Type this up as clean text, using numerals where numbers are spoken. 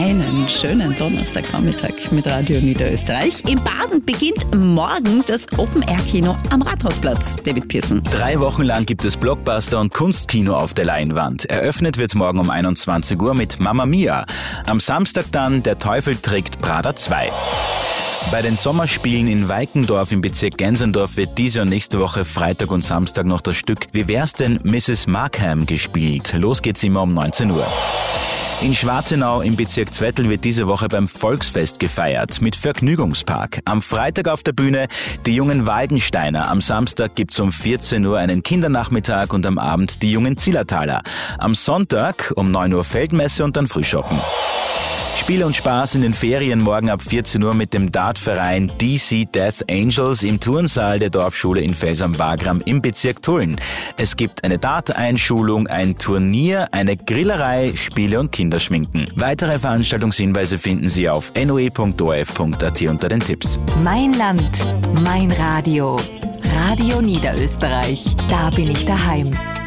Einen schönen Donnerstagnachmittag mit Radio Niederösterreich. In Baden beginnt morgen das Open-Air-Kino am Rathausplatz. David Pearson. 3 Wochen lang gibt es Blockbuster und Kunstkino auf der Leinwand. Eröffnet wird morgen um 21 Uhr mit Mamma Mia. Am Samstag dann Der Teufel trägt Prada 2. Bei den Sommerspielen in Weikendorf im Bezirk Gensendorf wird diese und nächste Woche Freitag und Samstag noch das Stück Wie wär's denn Mrs. Markham gespielt. Los geht's immer um 19 Uhr. In Schwarzenau im Bezirk Zwettl wird diese Woche beim Volksfest gefeiert mit Vergnügungspark. Am Freitag auf der Bühne die jungen Waldensteiner. Am Samstag gibt's um 14 Uhr einen Kindernachmittag und am Abend die jungen Zillertaler. Am Sonntag um 9 Uhr Feldmesse und dann Frühschoppen. Spiel und Spaß in den Ferien morgen ab 14 Uhr mit dem Dartverein DC Death Angels im Turnsaal der Dorfschule in Fels am Wagram im Bezirk Tulln. Es gibt eine Dart-Einschulung, ein Turnier, eine Grillerei, Spiele und Kinderschminken. Weitere Veranstaltungshinweise finden Sie auf noe.orf.at unter den Tipps. Mein Land, mein Radio. Radio Niederösterreich. Da bin ich daheim.